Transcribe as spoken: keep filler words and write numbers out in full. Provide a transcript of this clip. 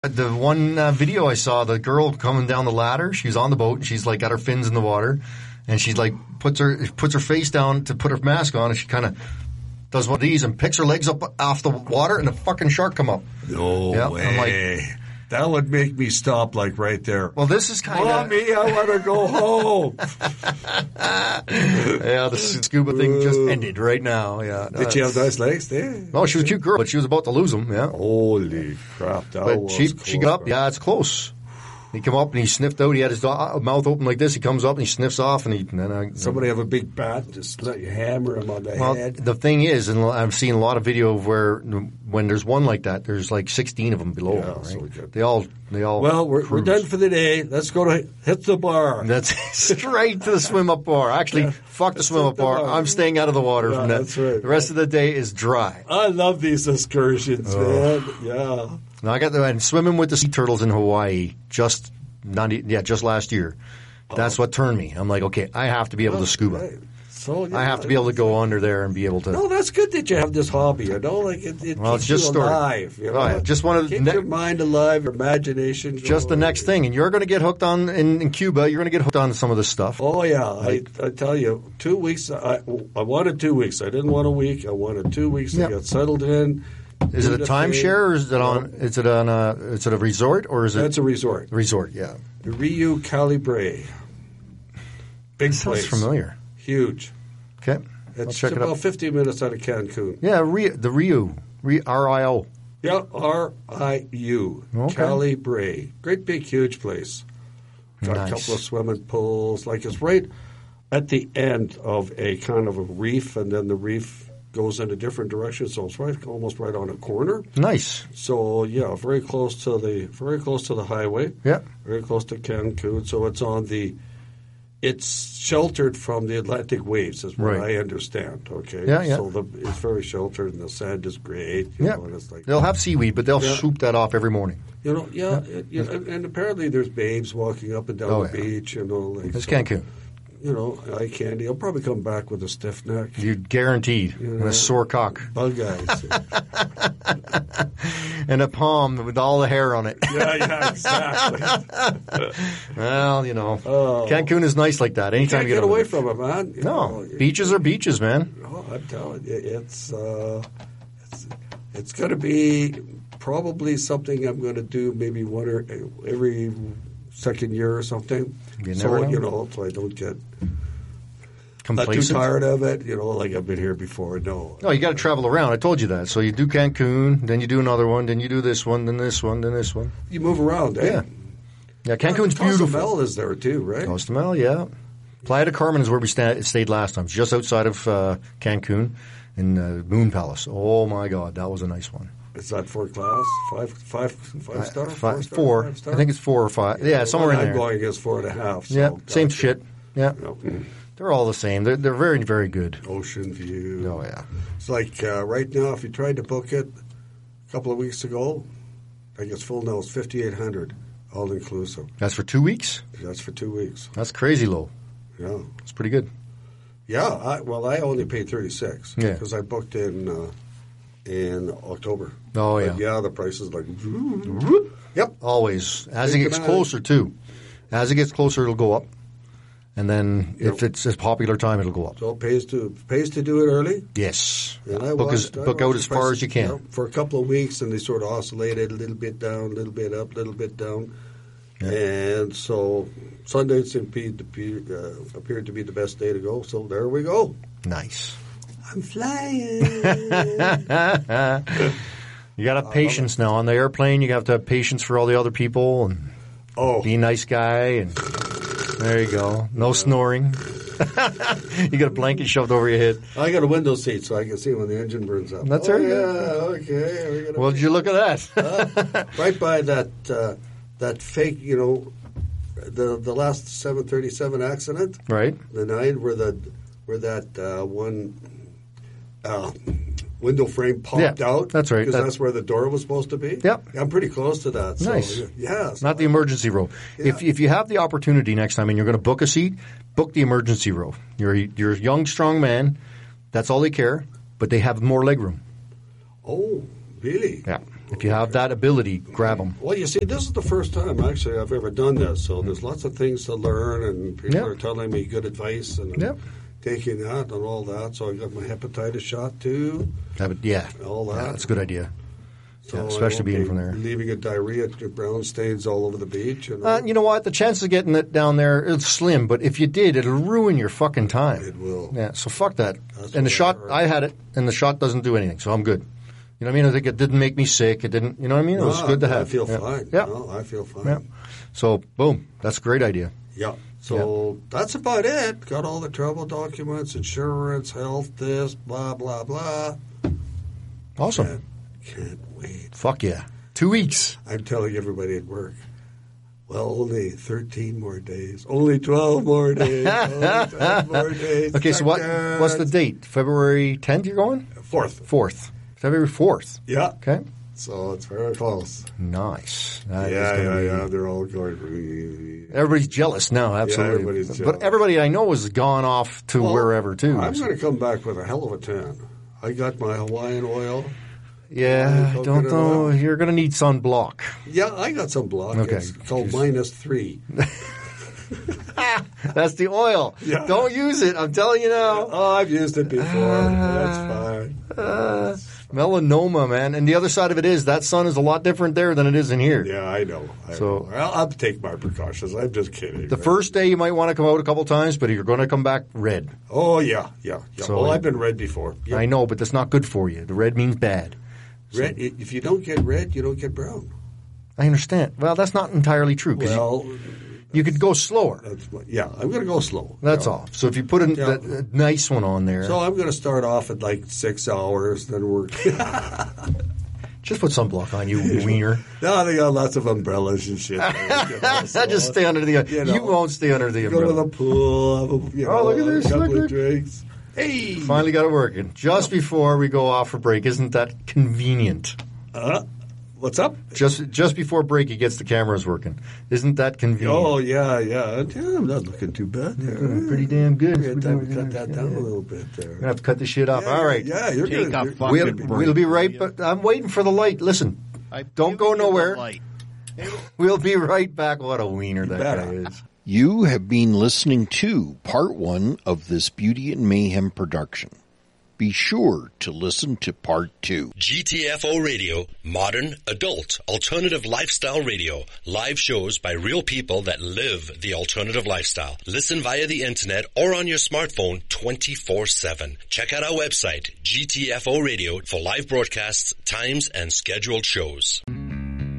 The one uh, video I saw, the girl coming down the ladder, she's on the boat and she's like got her fins in the water and she's like puts her puts her face down to put her mask on and she kind of does one of these and picks her legs up off the water and a fucking shark come up. No yep. way. I'm like, that would make me stop like right there. Well, this is kind of... Mommy, I want to go home. Yeah, the scuba thing just ended right now. Yeah. Did uh, she have nice legs there? No, she was a cute girl, but she was about to lose them, yeah. Holy crap, that but was she, close, she got up, man. yeah, it's close. He come up and he sniffed out. He had his mouth open like this. He comes up and he sniffs off, and he. And then I, Somebody have a big bat and just let you hammer him on the well, head. The thing is, and I've seen a lot of video of where when there's one like that, there's like sixteen of them below. Yeah, right? so They all, they all. Well, we're, we're done for the day. Let's go to hit the bar. That's straight to the swim up bar. Actually, yeah. fuck the swim up bar. bar. I'm staying out of the water yeah, from that. That's right. The rest of the day is dry. I love these excursions, oh. man. Yeah. Now I got the and swimming with the sea turtles in Hawaii just. Not, yeah, just last year. That's oh. what turned me. I'm like, okay, I have to be able to scuba. Right. So, yeah, I have to be able to go under there and be able to. No, that's good that you have this hobby. You know, like it, it well, keeps it's just you alive. You know? Oh, yeah. Just one of keep ne- your mind alive, your imagination. Just the next thing, and you're going to get hooked on in, in Cuba. You're going to get hooked on some of this stuff. Oh yeah, like, I, I tell you, two weeks. I, I wanted two weeks. I didn't want a week. I wanted two weeks yep. to get settled in. Is it a timeshare or is it on? Is it on a? Is it a resort or is it? That's a resort. Resort, yeah. The Rio Calibre. Big that place. Sounds familiar. Huge. Okay. It's check about it out. fifteen minutes out of Cancun. Yeah, Rio, the Rio, R I O. Yeah, R I U. Okay. Calibre. Great big huge place. Got nice. a couple of swimming pools. Like it's right at the end of a kind of a reef, and then the reef goes in a different direction, so it's right, almost right on a corner. Nice. So yeah, very close to the very close to the highway. Yeah. Very close to Cancun. So it's on the. It's sheltered from the Atlantic waves, is what right. I understand. Okay. Yeah, yeah. So the, it's very sheltered, and the sand is great. You yeah. know, and it's like, they'll have seaweed, but they'll yeah. swoop that off every morning. You know, yeah, yeah. It, you know, and apparently there's babes walking up and down oh, the yeah. beach. You know, like it's so, Cancun. You know, eye candy. I'll probably come back with a stiff neck. You guaranteed. You know, and a sore cock. Bug eyes. And a palm with all the hair on it. Yeah, yeah, exactly. Well, you know, oh. Cancun is nice like that. Anytime you you can't get get away there. from it, man. You no, know, beaches are beaches, man. Oh, I'm telling you, it's uh, it's, it's going to be probably something I'm going to do maybe one or every second year or something. You so never know. you know, so I don't get complacent. Not too tired of it. You know, like I've been here before. No, no, you got to travel around. I told you that. So you do Cancun, then you do another one, then you do this one, then this one, then this one. You move around, eh? Yeah. Yeah, Cancun's yeah, beautiful. Cozumel is there too, right? Cozumel, yeah. Playa del Carmen is where we sta- stayed last time. It's just outside of uh, Cancun in uh, Moon Palace. Oh my God, that was a nice one. Is that four class? Five, five, five star? Five, four, star, four. five star? I think it's four or five. Yeah, yeah somewhere in I'm there. I'm going is four and a half. So yeah, gotcha. same shit. Yeah. Yep. They're all the same. They're, they're very, very good. Ocean view. Oh, yeah. It's like uh, right now, if you tried to book it a couple of weeks ago, I think it's full now. It's fifty-eight hundred dollars, all inclusive. That's for two weeks? That's for two weeks. That's crazy low. Yeah. It's pretty good. Yeah. I, well, I only paid thirty-six yeah. because I booked in uh, in October. Oh, yeah. But yeah, the price is like... Yep. Always. As Take it gets closer, too. As it gets closer, it'll go up. And then you if know, it's a popular time, it'll go up. So it pays to pays to do it early? Yes. And I book watched, as, I book out as far prices, as you can. You know, for a couple of weeks, and they sort of oscillated a little bit down, a little bit up, a little bit down. Yeah. And so Sundays appeared to, be, uh, appeared to be the best day to go. So there we go. Nice. I'm flying. You got to have patience now. On the airplane, you have to have patience for all the other people and oh. be a nice guy. And there you go. No yeah. snoring. You got a blanket shoved over your head. I got a window seat so I can see when the engine burns up. That's oh, right. Yeah, okay. Well, did you look at that? uh, right by that uh, that fake, you know, the the last seven thirty-seven accident. Right. The nine where the where that uh, one uh, window frame popped yeah, out. That's right. Because that's, that's where the door was supposed to be. Yep. I'm pretty close to that. So, nice. Yeah. So Not the emergency row. Yeah. If if you have the opportunity next time and you're going to book a seat, book the emergency row. You're you're a young, strong man. That's all they care. But they have more legroom. Oh, really? Yeah. If you have that ability, grab them. Well, you see, this is the first time actually I've ever done this, so there's lots of things to learn, and people Yep. are telling me good advice, and I'm Yep. taking that and all that. So I got my hepatitis shot too, Have it, yeah. all that. Yeah, that's a good idea. So Yeah, I especially won't being be from there. leaving a diarrhea, brown stains all over the beach. You know? Uh, you know what? The chance of getting it down there is slim, but if you did, it'll ruin your fucking time. It will. Yeah, so fuck that. That's and the what I shot, heard. I had it, and the shot doesn't do anything, so I'm good. You know what I mean? I think it didn't make me sick. It didn't, you know what I mean? It was No, good to have. I feel yeah. fine. Yeah. No, I feel fine. yeah. So, boom. That's a great idea. Yeah. So that's about it. Got all the travel documents, insurance, health, this, blah, blah, blah. Awesome. Can't, can't wait. Fuck yeah. Two weeks. I'm telling everybody at work, well, only thirteen more days. Only twelve more days. Only twelve more days. Okay, so what? Check What's the it. date? February tenth you're going? Fourth. fourth. February fourth. Yeah. Okay. So it's very close. Nice. That is yeah, gonna yeah, be- yeah. They're all going. Everybody's jealous now, absolutely. everybody's but jealous. everybody I know has gone off to Well, wherever too. I'm so- going to come back with a hell of a tan. I got my Hawaiian oil. yeah, Hawaiian don't coconut know. oil. You're going to need sunblock. Yeah, I got some block. Okay. It's called minus three. That's the oil. Yeah. Don't use it. I'm telling you now. Oh, I've used it before. That's fine. Uh, melanoma, man. And the other side of it is that sun is a lot different there than it is in here. Yeah, I know. I So- know. I'll, I'll take my precautions. I'm just kidding. The first day you might want to come out a couple times, but you're going to come back red. Oh, yeah, yeah, yeah. So- well, I've been red before. Yeah. I know, but that's not good for you. The red means bad. Red. If you don't get red, you don't get brown. I understand. Well, that's not entirely true. 'Cause Well, you, you could go slower. that's what, yeah, I'm going to go slow. That's Yeah. all. So if you put a, Yeah. a, a nice one on there, So I'm going to start off at like six hours, then work. just put sunblock on you, you wiener. No, they got lots of umbrellas and shit. You know, so Just stay under the. you You, know, won't stay under the Go to umbrella. the pool. Have a, you know, Oh, look at this, A couple look, of look. drinks. Hey, Finally got it working just before we go off for break. Isn't that convenient? Uh, what's up? Just just before break, he gets the cameras working. Isn't that convenient? Oh yeah, yeah. Yeah, I'm not looking too bad there. Mm, pretty damn good. We're gonna Pretty cut damn that good. down Yeah. a little bit there. We're gonna have to cut this shit off. Yeah, All right. Yeah, you're Take gonna. a you're- fucking We'll, break, we'll be will right. you? But I'm waiting for the light. Listen, I don't go give you the nowhere. light. We'll be right back. What a wiener that better. guy is. You have been listening to part one of this Beauty and Mayhem production. Be sure to listen to part two. G T F O Radio, modern, adult, alternative lifestyle radio. Live shows by real people that live the alternative lifestyle. Listen via the internet or on your smartphone twenty-four seven. Check out our website, G T F O Radio, for live broadcasts, times, and scheduled shows.